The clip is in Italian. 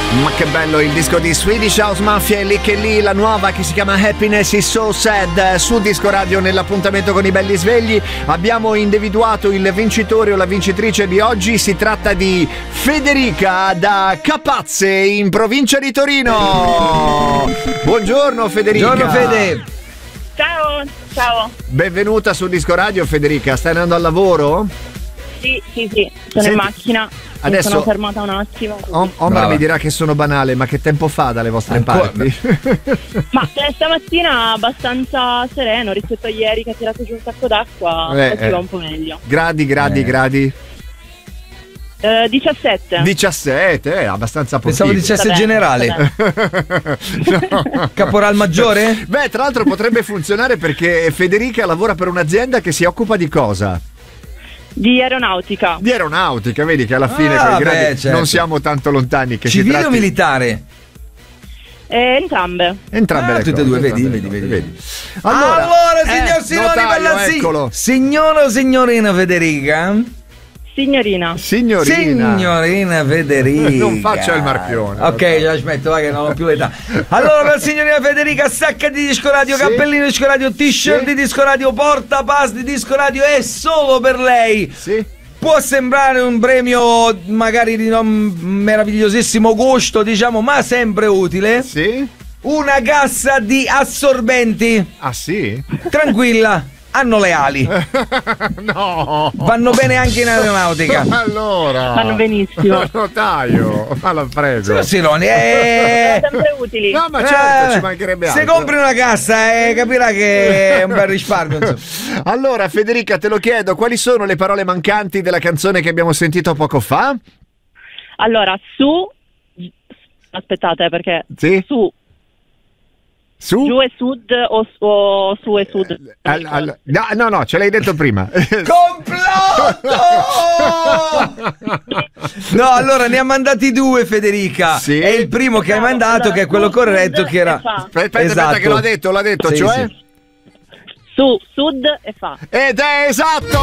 Ma che bello il disco di Swedish House Mafia e lì che lì, la nuova che si chiama Happiness is So Sad su Disco Radio. Nell'appuntamento con i belli svegli abbiamo individuato il vincitore o la vincitrice di oggi. Si tratta di Federica da Capazze in provincia di Torino. Buongiorno Federica. Buongiorno Fede. Ciao. Benvenuta su Disco Radio Federica, stai andando al lavoro? Sì, sono in macchina. Adesso sono fermata un attimo. Omar mi dirà che sono banale, ma che tempo fa dalle vostre parti? Ma stamattina abbastanza sereno rispetto a ieri che ha tirato giù un sacco d'acqua. Oggi va un po' meglio. Gradi. 17, abbastanza pochino. Pensavo dicesse generale. No. Caporal maggiore? Beh, tra l'altro potrebbe funzionare perché Federica lavora per un'azienda che si occupa di cosa? Di aeronautica. Di aeronautica, vedi che alla fine con i gradi certo. non siamo tanto lontani. Che Civile si tratti... o militare? Entrambe. Entrambe tutte e due, vedi. Allora, signor Sinoni Palazzi. Eccolo. Signora o signorina Federica? Signorina Federica. Non faccia il marpione. Ok, già smetto, va che non ho più l'età. Allora, per signorina Federica, sacca di Disco Radio, sì. cappellino di Disco Radio, t-shirt di Disco Radio, porta pass di Disco Radio, è solo per lei. Sì. Può sembrare un premio magari di non meravigliosissimo gusto, diciamo, ma sempre utile. Sì. Una cassa di assorbenti. Ah sì? Tranquilla, hanno le ali. No. Vanno bene anche in aeronautica. Allora. Vanno benissimo. Notaio, ma la prego. Sinoni, Sono sempre utili. No, ma certo, ci mancherebbe altro. se compri una cassa, capirà che è un bel risparmio. Insomma. Allora, Federica, te lo chiedo, quali sono le parole mancanti della canzone che abbiamo sentito poco fa? Allora, aspettate perché Sì? Su? Giù e sud o su e sud? No, ce l'hai detto prima. Complotto! No, allora ne ha mandati due, Federica. Sì. È il primo che hai mandato, allora, che è quello corretto, che era. Aspetta che l'ha detto, Sì, cioè? sì. Su, sud e fa. Ed è esatto!